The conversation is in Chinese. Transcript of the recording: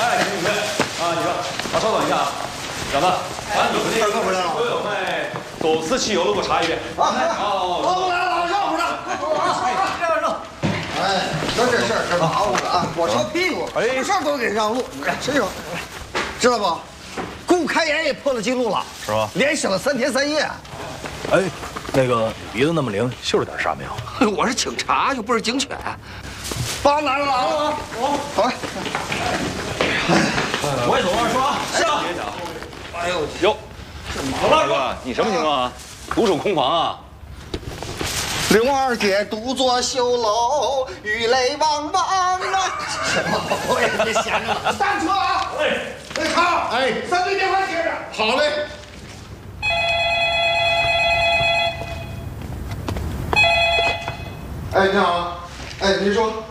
哎，请你们啊，你说，稍等一下啊，小子，把你们那个所有卖走私汽油的给我查一遍。 好，来了，让不让？让。哎，说这事儿这麻烦了啊！我瞧屁股，什么事儿都给让路，谁说？知道不？顾开颜也破了记录了， 是吧？ 连审了3天3夜。 哎，那个鼻子那么灵，嗅着点啥没有？ 我是警察，又不是警犬。帮拿着狼了啊！好嘞。 我也走二说啊，是啊。 哎呦， 哟，大哥，你什么情况啊？独守空房啊？ 刘二姐独坐绣楼，雨泪汪汪啊！什么？我也别闲着了，上车啊！哎，好，哎，3对电话接着。好嘞。哎，你好，哎，您说。